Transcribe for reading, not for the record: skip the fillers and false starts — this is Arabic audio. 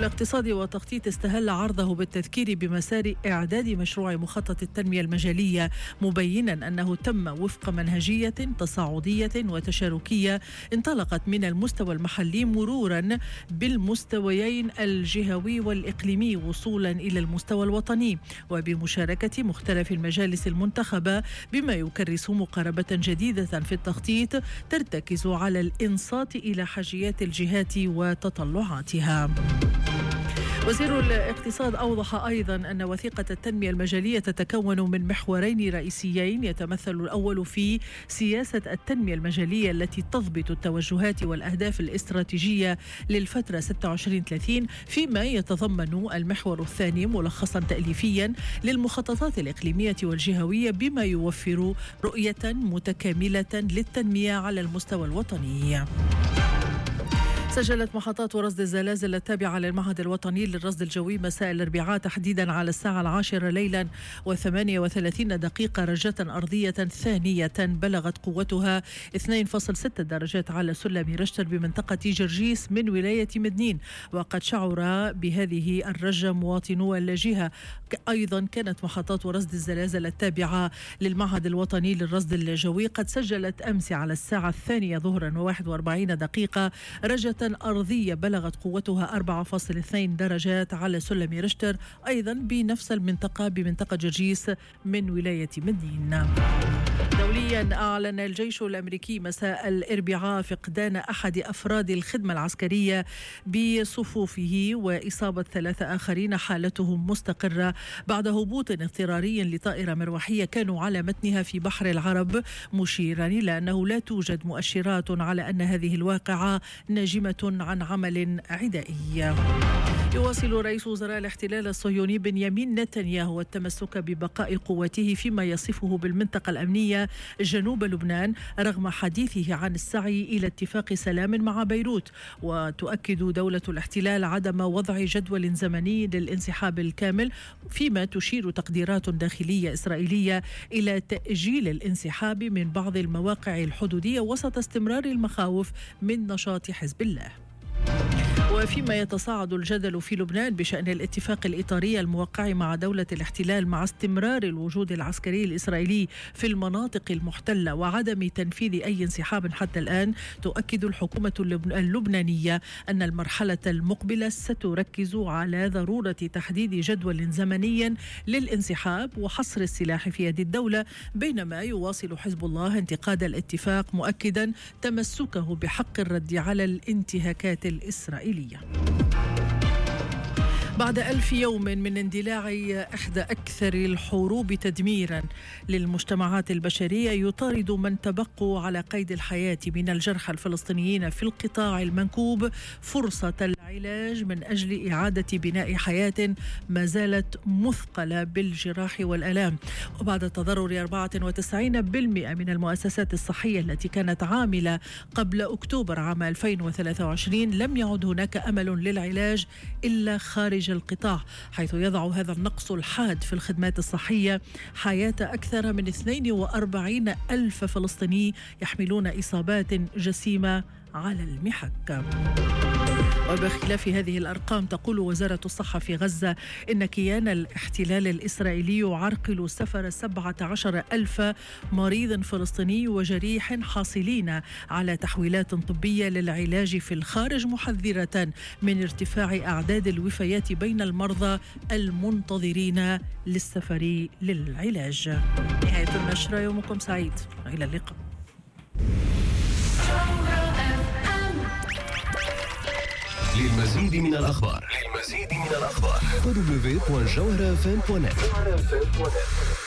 الاقتصادي والتخطيط استهل عرضه بالتذكير بمسار إعداد مشروع مخطط التنمية المجالية، مبينا أنه تم وفق منهجية تصاعدية وتشاركية انطلقت من المستوى المحلي مرورا بالمستويين الجهوي والإقليمي وصولا إلى المستوى الوطني، وبمشاركة مختلف المجالس المنتخبة، بما يكرس مقاربة جديدة في التخطيط ترتكز على الإنصات إلى حاجيات الجهات وتطلعاتها. وزير الاقتصاد أوضح أيضا أن وثيقة التنمية المجالية تتكون من محورين رئيسيين، يتمثل الأول في سياسة التنمية المجالية التي تضبط التوجهات والأهداف الاستراتيجية للفترة 26-30، فيما يتضمن المحور الثاني ملخصا تأليفيا للمخططات الإقليمية والجهوية، بما يوفر رؤية متكاملة للتنمية على المستوى الوطني. سجلت محطات رصد الزلازل التابعة للمعهد الوطني للرصد الجوي مساء الأربعاء تحديدا على الساعة 10 ليلا و38 دقيقة رجة أرضية ثانية بلغت قوتها 2.6 درجات على سلم رشتر بمنطقة جرجيس من ولاية مدنين، وقد شعر بهذه الرجة مواطنو الجهة. أيضا كانت محطات رصد الزلازل التابعة للمعهد الوطني للرصد الجوي قد سجلت أمس على الساعة 2 ظهرا و41 دقيقة رجة أرضية بلغت قوتها 4.2 درجات على سلم رشتر، أيضا بنفس المنطقة بمنطقة جرجيس من ولاية مدين. دوليا، أعلن الجيش الأمريكي مساء الأربعاء فقدان أحد أفراد الخدمة العسكرية بصفوفه وإصابة 3 آخرين حالتهم مستقرة بعد هبوط اضطراري لطائرة مروحية كانوا على متنها في بحر العرب، مشيرا إلى أنه لا توجد مؤشرات على أن هذه الواقعة ناجمة عن عمل عدائي. يواصل رئيس وزراء الاحتلال الصهيوني بنيامين نتنياهو التمسك ببقاء قوته فيما يصفه بالمنطقة الأمنية جنوب لبنان رغم حديثه عن السعي إلى اتفاق سلام مع بيروت. وتؤكد دولة الاحتلال عدم وضع جدول زمني للانسحاب الكامل، فيما تشير تقديرات داخلية إسرائيلية إلى تأجيل الانسحاب من بعض المواقع الحدودية وسط استمرار المخاوف من نشاط حزب الله. وفيما يتصاعد الجدل في لبنان بشأن الاتفاق الإطاري الموقع مع دولة الاحتلال مع استمرار الوجود العسكري الإسرائيلي في المناطق المحتلة وعدم تنفيذ أي انسحاب حتى الآن، تؤكد الحكومة اللبنانية أن المرحلة المقبلة ستركز على ضرورة تحديد جدول زمني للانسحاب وحصر السلاح في يد الدولة، بينما يواصل حزب الله انتقاد الاتفاق مؤكدا تمسكه بحق الرد على الانتهاكات الإسرائيلية. بعد 1000 يوم من اندلاع إحدى أكثر الحروب تدميرا للمجتمعات البشرية، يطارد من تبقوا على قيد الحياة من الجرحى الفلسطينيين في القطاع المنكوب فرصة العلاج من أجل إعادة بناء حياة ما زالت مثقلة بالجراح والآلام. وبعد تضرر 94% من المؤسسات الصحية التي كانت عاملة قبل أكتوبر عام 2023 لم يعد هناك أمل للعلاج إلا خارج القطاع، حيث يضع هذا النقص الحاد في الخدمات الصحية حياة أكثر من 42 ألف فلسطيني يحملون إصابات جسيمة على المحك. وبخلاف هذه الأرقام، تقول وزارة الصحة في غزة إن كيان الاحتلال الإسرائيلي يعرقل سفر 17 ألف مريض فلسطيني وجريح حاصلين على تحويلات طبية للعلاج في الخارج، محذرة من ارتفاع أعداد الوفيات بين المرضى المنتظرين للسفر للعلاج. نهاية النشرة، يومكم سعيد، إلى اللقاء. للمزيد من الأخبار www.jawharafm.net